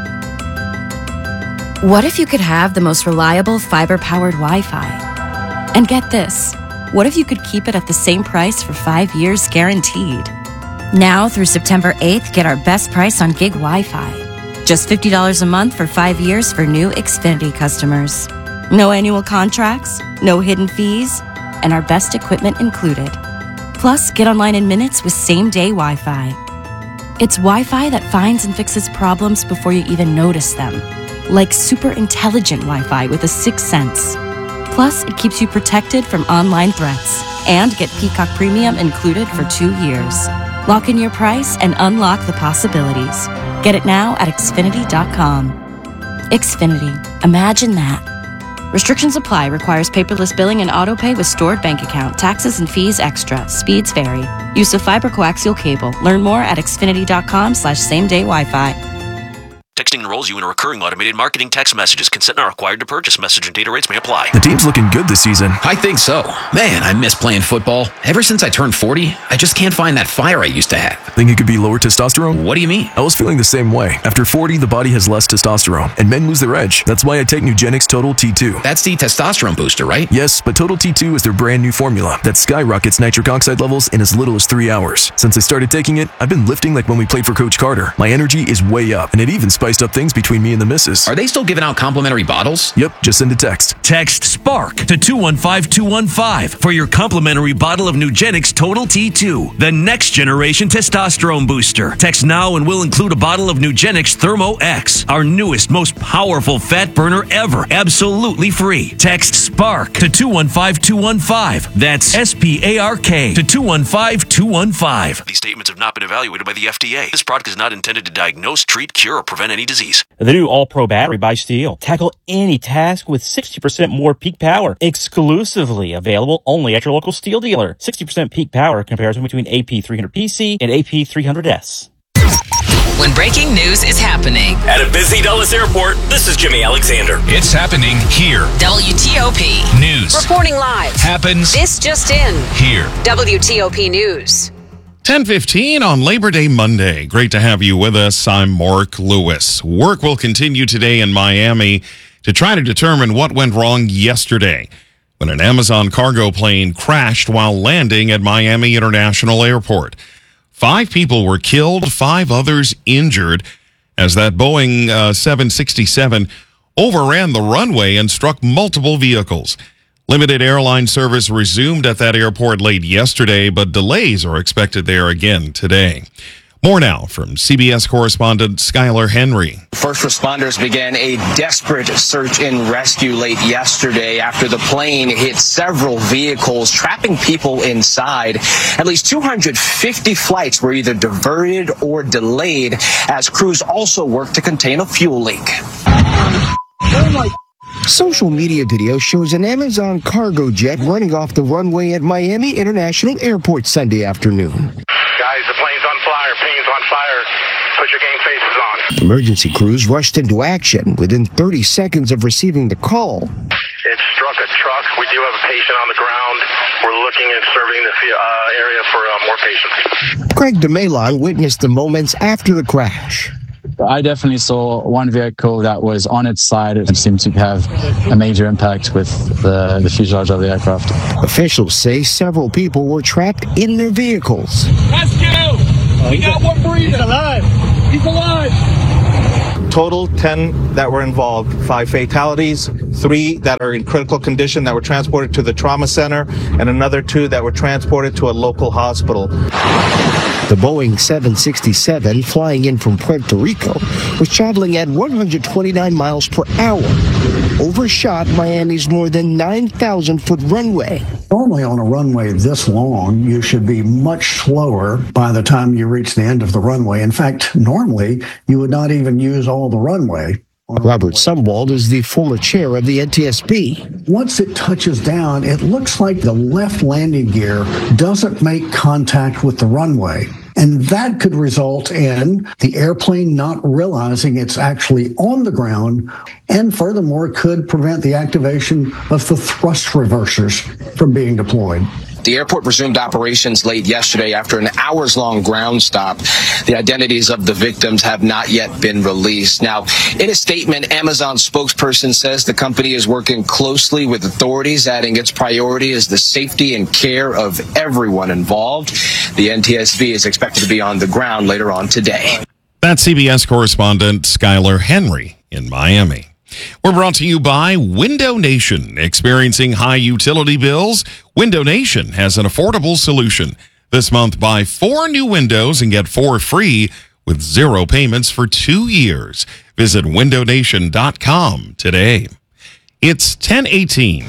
Speaker 3: What if you could have the most reliable fiber-powered Wi-Fi? And get this, what if you could keep it at the same price for 5 years guaranteed? Now through September 8th, get our best price on gig Wi-Fi. Just $50 a month for 5 years for new Xfinity customers. No annual contracts, no hidden fees, and our best equipment included. Plus, get online in minutes with same-day Wi-Fi. It's Wi-Fi that finds and fixes problems before you even notice them. Like super intelligent Wi-Fi with a 6th sense. Plus, it keeps you protected from online threats. And get Peacock Premium included for 2 years. Lock in your price and unlock the possibilities. Get it now at Xfinity.com. Xfinity. Imagine that. Restrictions apply. Requires paperless billing and autopay with stored bank account. Taxes and fees extra. Speeds vary. Use of fiber coaxial cable. Learn more at Xfinity.com/same-day Wi-Fi.
Speaker 4: Texting enrolls you in a recurring automated marketing text messages. Consent not required to purchase. Message and data rates may apply.
Speaker 15: The team's looking good this season.
Speaker 16: I think so. Man, I miss playing football. Ever since I turned 40, I just can't find that fire I used to have.
Speaker 15: Think it could be lower testosterone?
Speaker 16: What do you mean?
Speaker 15: I was feeling the same way. After 40, the body has less testosterone, and men lose their edge. That's why I take Nugenix Total T2.
Speaker 16: That's the testosterone booster, right?
Speaker 15: Yes, but Total T2 is their brand new formula that skyrockets nitric oxide levels in as little as 3 hours. Since I started taking it, I've been lifting like when we played for Coach Carter. My energy is way up, and it even spiced up things between me and the missus.
Speaker 16: Are they still giving out complimentary bottles?
Speaker 15: Yep, just send a text.
Speaker 24: Text SPARK to 215-215 for your complimentary bottle of Nugenix Total T2, the next generation testosterone booster. Text now and we'll include a bottle of Nugenix Thermo X, our newest, most powerful fat burner ever, absolutely free. Text SPARK to 215-215. That's SPARK to 215-215.
Speaker 4: These statements have not been evaluated by the FDA. This product is not intended to diagnose, treat, cure, or prevent any disease.
Speaker 25: The new All-Pro battery by Steel. Tackle any task with 60% more peak power. Exclusively available only at your local Steel dealer. 60% peak power comparison between AP300PC and AP300S.
Speaker 26: When breaking news is happening
Speaker 30: at a busy Dulles airport, this is Jimmy Alexander.
Speaker 22: It's happening here.
Speaker 26: WTOP
Speaker 22: News.
Speaker 26: Reporting live.
Speaker 22: Happens.
Speaker 26: This just in.
Speaker 22: Here.
Speaker 26: WTOP News.
Speaker 9: 10:15 on Labor Day Monday. Great to have you with us. I'm Mark Lewis. Work will continue today in Miami to try to determine what went wrong yesterday when an Amazon cargo plane crashed while landing at Miami International Airport. 5 people were killed, 5 others injured as that Boeing 767 overran the runway and struck multiple vehicles. Limited airline service resumed at that airport late yesterday, but delays are expected there again today. More now from CBS correspondent Skylar Henry.
Speaker 5: First responders began a desperate search and rescue late yesterday after the plane hit several vehicles, trapping people inside. At least 250 flights were either diverted or delayed as crews also worked to contain a fuel leak.
Speaker 7: Social media video shows an Amazon cargo jet running off the runway at Miami International Airport Sunday afternoon.
Speaker 8: Guys, the plane's on fire. Plane's on fire. Put your game faces on.
Speaker 7: Emergency crews rushed into action within 30 seconds of receiving the call.
Speaker 8: It struck a truck. We do have a patient on the ground. We're looking at surveying the area for more patients.
Speaker 7: Craig DeMelon witnessed the moments after the crash.
Speaker 10: I definitely saw one vehicle that was on its side. It seemed to have a major impact with the fuselage of the aircraft.
Speaker 7: Officials say several people were trapped in their vehicles.
Speaker 8: Rescue! We got one breathing. He's alive. He's alive.
Speaker 11: Total 10 that were involved, 5 fatalities, 3 that are in critical condition that were transported to the trauma center, and another 2 that were transported to a local hospital.
Speaker 7: The Boeing 767 flying in from Puerto Rico was traveling at 129 miles per hour, overshot Miami's more than 9,000-foot runway.
Speaker 12: Normally on a runway this long, you should be much slower by the time you reach the end of the runway. In fact, normally you would not even use all the runway.
Speaker 7: Robert Sumwald is the former chair of the NTSB.
Speaker 12: Once it touches down, it looks like the left landing gear doesn't make contact with the runway. And that could result in the airplane not realizing it's actually on the ground, and furthermore could prevent the activation of the thrust reversers from being deployed.
Speaker 5: The airport resumed operations late yesterday after an hours-long ground stop. The identities of the victims have not yet been released. Now, in a statement, Amazon spokesperson says the company is working closely with authorities, adding its priority is the safety and care of everyone involved. The NTSB is expected to be on the ground later on today.
Speaker 9: That's CBS correspondent Skylar Henry in Miami. We're brought to you by Window Nation. Experiencing high utility bills? Window Nation has an affordable solution. This month, buy 4 new windows and get 4 free with 0 payments for 2 years. Visit windownation.com today. It's 10:18.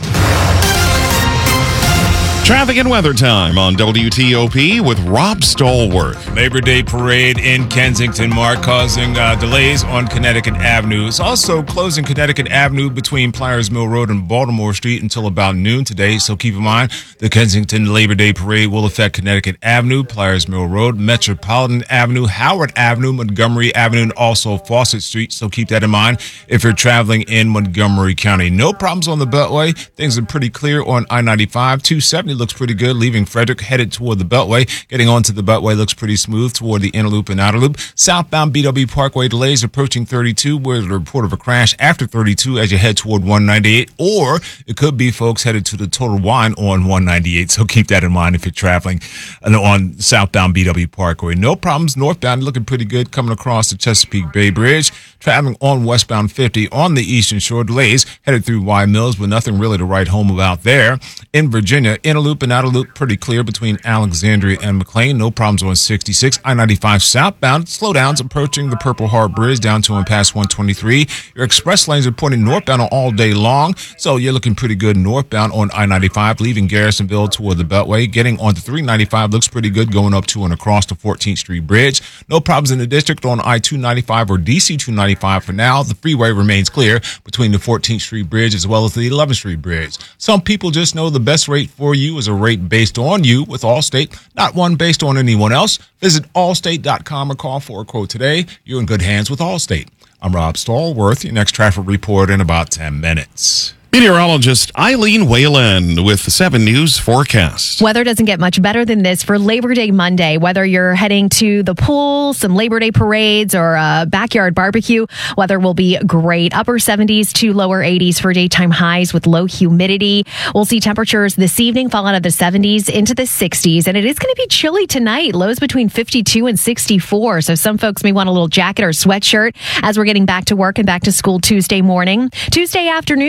Speaker 9: Traffic and weather time on WTOP with Rob Stallworth.
Speaker 22: Labor Day parade in Kensington, Mark, causing delays on Connecticut Avenue. It's also closing Connecticut Avenue between Pliers Mill Road and Baltimore Street until about noon today. So keep in mind, the Kensington Labor Day parade will affect Connecticut Avenue, Pliers Mill Road, Metropolitan Avenue, Howard Avenue, Montgomery Avenue, and also Fawcett Street. So keep that in mind if you're traveling in Montgomery County. No problems on the Beltway. Things are pretty clear on I-95. 270 looks pretty good, leaving Frederick headed toward the Beltway. Getting onto the Beltway looks pretty smooth toward the inner loop and outer loop. Southbound BW Parkway delays approaching 32, where the report of a crash after 32 as you head toward 198, or it could be folks headed to the Total Wine on 198. So keep that in mind if you're traveling on southbound BW Parkway. No problems northbound, looking pretty good coming across the Chesapeake Bay Bridge. Traveling on westbound 50 on the Eastern Shore, delays headed through Y Mills, but nothing really to write home about there. In Virginia, inner loop and outer loop pretty clear between Alexandria and McLean. No problems on 66. I-95 southbound. Slowdowns approaching the Purple Heart Bridge down to and past 123. Your express lanes are pointing northbound all day long, so you're looking pretty good northbound on I-95, leaving Garrisonville toward the Beltway. Getting onto 395 looks pretty good going up to and across the 14th Street Bridge. No problems in the district on I-295 or DC-295 for now. The freeway remains clear between the 14th Street Bridge as well as the 11th Street Bridge. Some people just know the best rate for you is a rate based on you with Allstate, not one based on anyone else. Visit allstate.com or call for a quote today. You're in good hands with Allstate. I'm Rob Stallworth. Your next traffic report in about 10 minutes.
Speaker 9: Meteorologist Eileen Whalen with the 7 News forecast.
Speaker 23: Weather doesn't get much better than this for Labor Day Monday. Whether you're heading to the pool, some Labor Day parades, or a backyard barbecue, weather will be great. Upper 70s to lower 80s for daytime highs with low humidity. We'll see temperatures this evening fall out of the 70s into the 60s, and it is going to be chilly tonight. Lows between 52 and 64. So some folks may want a little jacket or sweatshirt as we're getting back to work and back to school Tuesday morning. Tuesday afternoon will be a little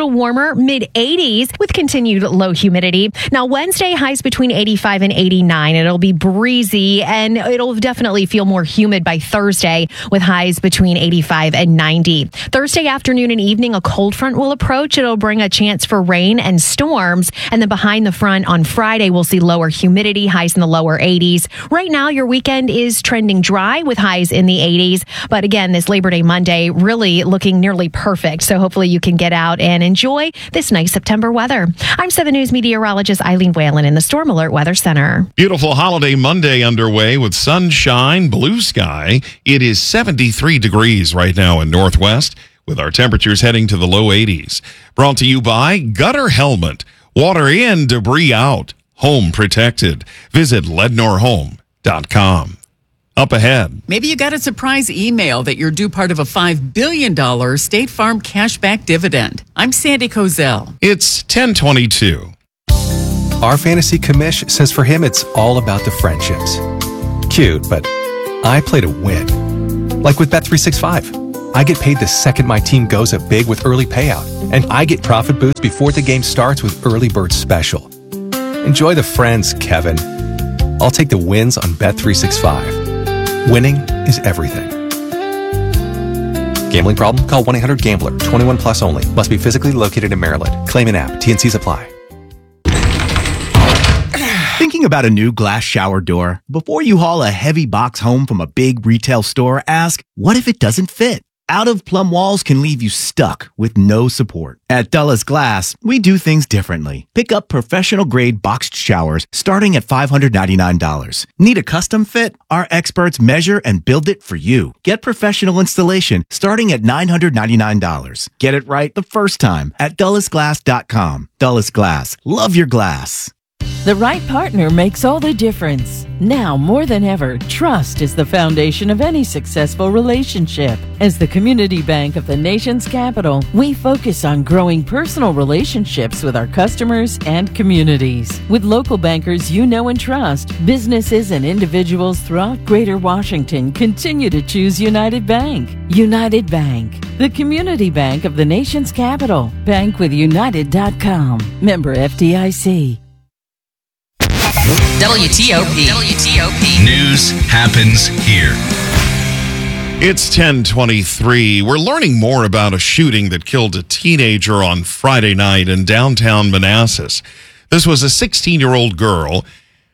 Speaker 23: little warmer, mid-80s with continued low humidity. Now, Wednesday, highs between 85 and 89. It'll be breezy, and it'll definitely feel more humid by Thursday with highs between 85 and 90. Thursday afternoon and evening, a cold front will approach. It'll bring a chance for rain and storms. And then behind the front on Friday, we'll see lower humidity, highs in the lower 80s. Right now, your weekend is trending dry with highs in the 80s. But again, this Labor Day Monday really looking nearly perfect. So hopefully you can get out and enjoy this nice September weather. I'm 7 News meteorologist Eileen Whalen in the Storm Alert Weather Center.
Speaker 9: Beautiful holiday Monday underway with sunshine, blue sky. It is 73 degrees right now in Northwest, with our temperatures heading to the low 80s. Brought to you by Gutter Helmet. Water in, debris out. Home protected. Visit LednorHome.com. Up ahead.
Speaker 13: Maybe you got a surprise email that you're due part of a $5 billion State Farm cashback dividend. I'm Sandy Kozel.
Speaker 9: It's 10:22.
Speaker 14: Our fantasy commish says for him it's all about the friendships. Cute, but I play to win. Like with Bet365. I get paid the second my team goes up big with early payout. And I get profit boosts before the game starts with Early Bird Special. Enjoy the friends, Kevin. I'll take the wins on Bet365. Winning is everything. Gambling problem? Call 1-800-GAMBLER. 21 plus only. Must be physically located in Maryland. Claim an app. T&Cs apply.
Speaker 17: Thinking about a new glass shower door? Before you haul a heavy box home from a big retail store, ask, what if it doesn't fit? Out-of-plumb walls can leave you stuck with no support. At Dulles Glass, we do things differently. Pick up professional-grade boxed showers starting at $599. Need a custom fit? Our experts measure and build it for you. Get professional installation starting at $999. Get it right the first time at DullesGlass.com. Dulles Glass. Love your glass.
Speaker 18: The right partner makes all the difference. Now more than ever, trust is the foundation of any successful relationship. As the community bank of the nation's capital, we focus on growing personal relationships with our customers and communities. With local bankers you know and trust, businesses and individuals throughout Greater Washington continue to choose United Bank. United Bank, the community bank of the nation's capital. Bankwithunited.com. Member FDIC.
Speaker 26: WTOP.
Speaker 19: News happens here.
Speaker 9: It's 10:23. We're learning more about a shooting that killed a teenager on Friday night in downtown Manassas. This was a 16-year-old girl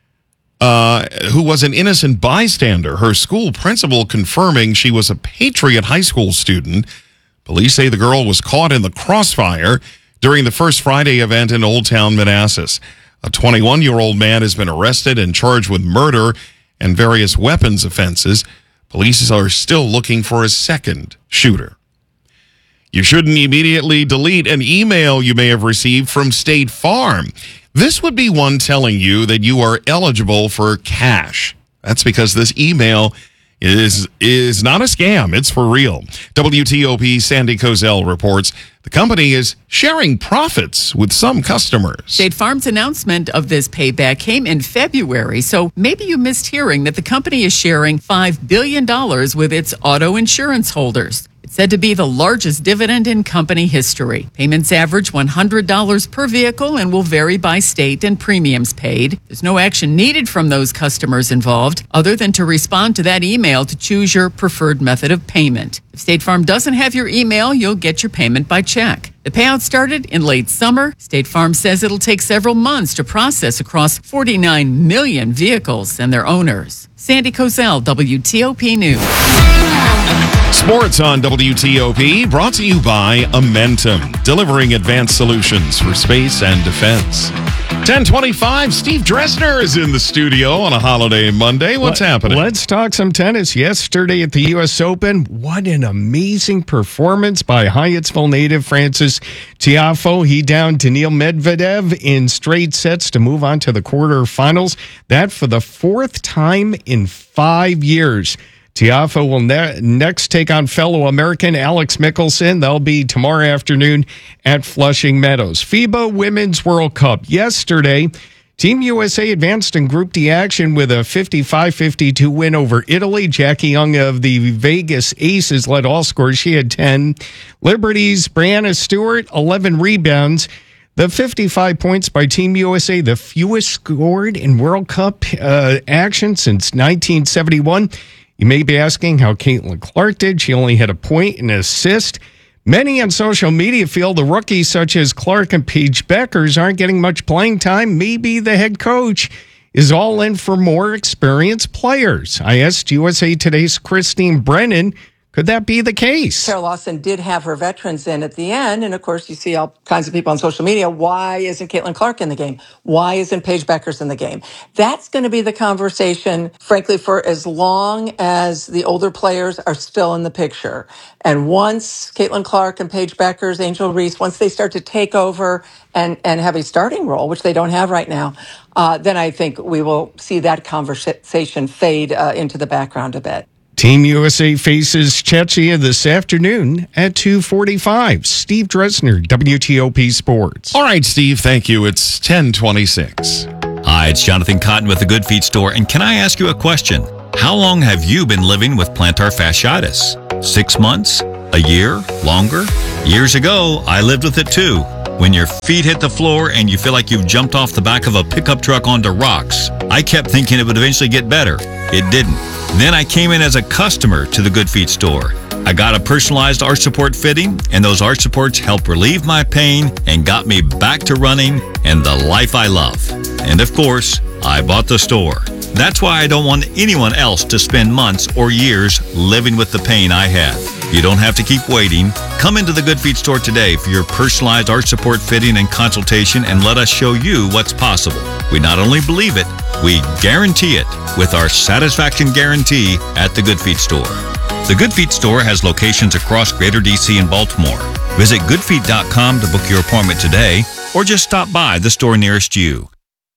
Speaker 9: who was an innocent bystander. Her school principal confirming she was a Patriot High School student. Police say the girl was caught in the crossfire during the First Friday event in Old Town Manassas. A 21-year-old man has been arrested and charged with murder and various weapons offenses. Police are still looking for a second shooter. You shouldn't immediately delete an email you may have received from State Farm. This would be one telling you that you are eligible for cash. That's because this email is not a scam. It's for real. WTOP Sandy Kozel reports the company is sharing profits with some customers.
Speaker 13: State Farm's announcement of this payback came in February, so maybe you missed hearing that the company is sharing $5 billion with its auto insurance holders. It's said to be the largest dividend in company history. Payments average $100 per vehicle and will vary by state and premiums paid. There's no action needed from those customers involved other than to respond to that email to choose your preferred method of payment. If State Farm doesn't have your email, you'll get your payment by check. The payout started in late summer. State Farm says it'll take several months to process across 49 million vehicles and their owners. Sandy Kozel, WTOP News.
Speaker 9: Sports on WTOP, brought to you by Amentum, delivering advanced solutions for space and defense. 10:25, Steve Dresner is in the studio on a holiday Monday. What's happening?
Speaker 20: Let's talk some tennis. Yesterday at the U.S. Open, what an amazing performance by Hyattsville native Francis Tiafoe. He downed Daniil Medvedev in straight sets to move on to the quarterfinals. That for the fourth time in 5 years. Tiafoe will next take on fellow American Alex Mickelson. They'll be tomorrow afternoon at Flushing Meadows. FIBA Women's World Cup. Yesterday, Team USA advanced in Group D action with a 55-52 win over Italy. Jackie Young of the Vegas Aces led all scorers. She had 10. Liberty's Brianna Stewart, 11 rebounds. The 55 points by Team USA, the fewest scored in World Cup action since 1971. You may be asking how Caitlin Clark did. She only had a point and an assist. Many on social media feel the rookies such as Clark and Paige Beckers aren't getting much playing time. Maybe the head coach is all in for more experienced players. I asked USA Today's Christine Brennan, could that be the case?
Speaker 1: Sarah Lawson did have her veterans in at the end. And of course, you see all kinds of people on social media. Why isn't Caitlin Clark in the game? Why isn't Paige Beckers in the game? That's going to be the conversation, frankly, for as long as the older players are still in the picture. And once Caitlin Clark and Paige Beckers, Angel Reese, once they start to take over and have a starting role, which they don't have right now, then I think we will see that conversation fade into the background a bit.
Speaker 20: Team USA faces Czechia this afternoon at 2:45. Steve Dresner, WTOP Sports.
Speaker 9: All right, Steve, thank you. It's 10:26.
Speaker 2: Hi, it's Jonathan Cotton with the Good Feet Store, and can I ask you a question? How long have you been living with plantar fasciitis? 6 months? A year? Longer? Years ago, I lived with it too. When your feet hit the floor and you feel like you've jumped off the back of a pickup truck onto rocks. I kept thinking it would eventually get better. It didn't. Then I came in as a customer to the Good Feet Store. I got a personalized arch support fitting, and those arch supports helped relieve my pain and got me back to running and the life I love. And of course, I bought the store. That's why I don't want anyone else to spend months or years living with the pain I had. You don't have to keep waiting. Come into the Good Feet Store today for your personalized arch support fitting and consultation, and let us show you what's possible. We not only believe it, we guarantee it with our satisfaction guarantee at the Good Feet Store. The Good Feet Store has locations across Greater DC and Baltimore. Visit goodfeet.com to book your appointment today, or just stop by the store nearest you.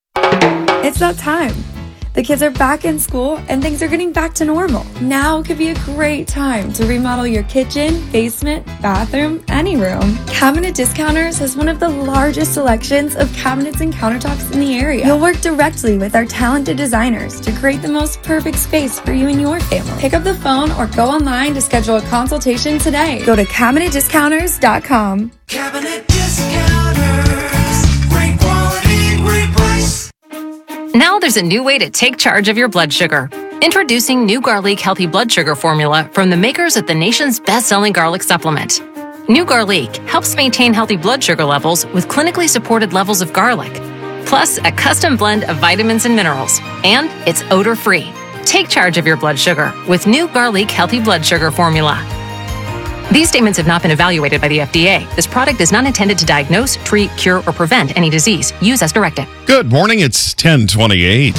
Speaker 3: It's that time. The kids are back in school and things are getting back to normal. Now could be a great time to remodel your kitchen, basement, bathroom, any room. Cabinet Discounters has one of the largest selections of cabinets and countertops in the area. You'll work directly with our talented designers to create the most perfect space for you and your family. Pick up the phone or go online to schedule a consultation today. Go to CabinetDiscounters.com.
Speaker 6: Cabinet Discounters. Great quality, great price.
Speaker 15: Now there's a new way to take charge of your blood sugar. Introducing New Garlic Healthy Blood Sugar Formula from the makers of the nation's best-selling garlic supplement. New Garlic helps maintain healthy blood sugar levels with clinically supported levels of garlic, plus a custom blend of vitamins and minerals, and it's odor-free. Take charge of your blood sugar with New Garlic Healthy Blood Sugar Formula. These statements have not been evaluated by the FDA. This product is not intended to diagnose, treat, cure, or prevent any disease. Use as directed.
Speaker 9: Good morning. It's 10:28.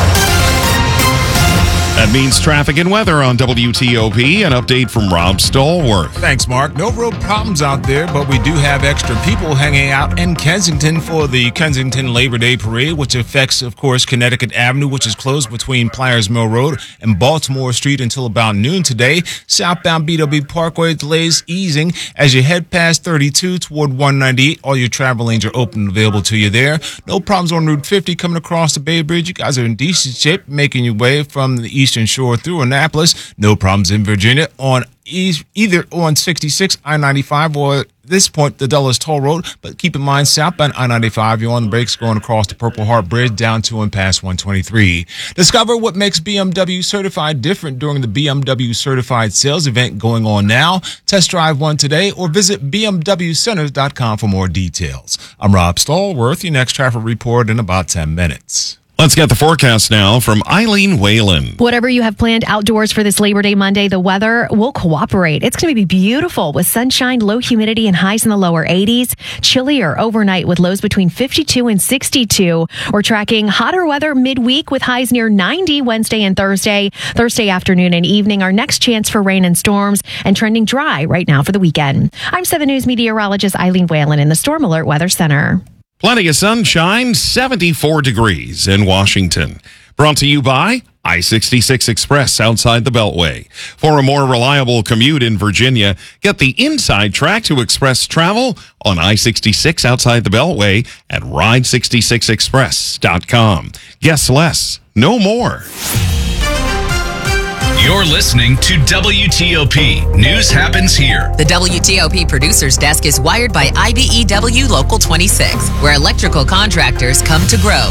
Speaker 9: That means traffic and weather on WTOP. An update from Rob Stallworth.
Speaker 22: Thanks, Mark. No real problems out there, but we do have extra people hanging out in Kensington for the Kensington Labor Day Parade, which affects, of course, Connecticut Avenue, which is closed between Pliers Mill Road and Baltimore Street until about noon today. Southbound BW Parkway delays easing as you head past 32 toward 198. All your travel lanes are open and available to you there. No problems on Route 50 coming across the Bay Bridge. You guys are in decent shape, making your way from the Eastern Shore through Annapolis. No problems in Virginia on either on 66, I-95, or at this point, the Dulles Toll Road. But keep in mind, southbound I-95, you're on the brakes going across the Purple Heart Bridge down to and past 123. Discover what makes BMW Certified different during the BMW Certified Sales event going on now. Test drive one today or visit bmwcenters.com for more details. I'm Rob Stallworth, your next traffic report in about 10 minutes.
Speaker 9: Let's get the forecast now from Eileen Whalen.
Speaker 23: Whatever you have planned outdoors for this Labor Day Monday, the weather will cooperate. It's going to be beautiful with sunshine, low humidity, and highs in the lower 80s. Chillier overnight with lows between 52 and 62. We're tracking hotter weather midweek with highs near 90 Wednesday and Thursday. Thursday afternoon and evening, our next chance for rain and storms, and trending dry right now for the weekend. I'm 7 News meteorologist Eileen Whalen in the Storm Alert Weather Center.
Speaker 9: Plenty of sunshine, 74 degrees in Washington. Brought to you by I-66 Express outside the Beltway. For a more reliable commute in Virginia, get the inside track to express travel on I-66 outside the Beltway at ride66express.com. Guess less, no more.
Speaker 19: You're listening to WTOP. News happens here.
Speaker 26: The WTOP Producers Desk is wired by IBEW Local 26, where electrical contractors come to grow.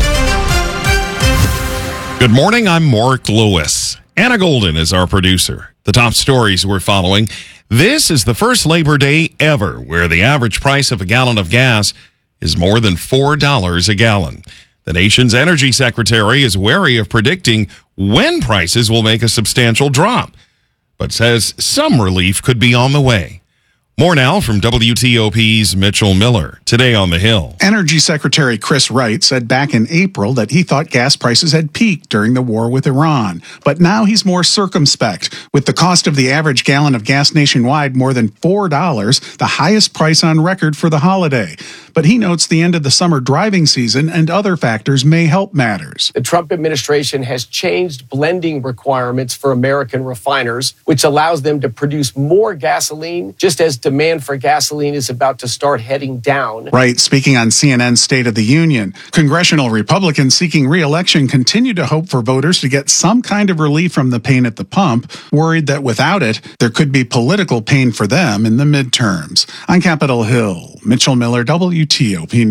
Speaker 9: Good morning, I'm Mark Lewis. Anna Golden is our producer. The top stories we're following. This is the first Labor Day ever where the average price of a gallon of gas is more than $4 a gallon. The nation's energy secretary is wary of predicting when prices will make a substantial drop, but says some relief could be on the way. More now from WTOP's Mitchell Miller, today on the Hill.
Speaker 4: Energy Secretary Chris Wright said back in April that he thought gas prices had peaked during the war with Iran. But now he's more circumspect, with the cost of the average gallon of gas nationwide more than $4, the highest price on record for the holiday. But he notes the end of the summer driving season and other factors may help matters.
Speaker 10: The Trump administration has changed blending requirements for American refiners, which allows them to produce more gasoline, just as demand for gasoline is about to start heading down.
Speaker 4: Right, speaking on CNN's State of the Union, congressional Republicans seeking re-election continue to hope for voters to get some kind of relief from the pain at the pump, worried that without it, there could be political pain for them in the midterms. On Capitol Hill, Mitchell Miller, WTOP.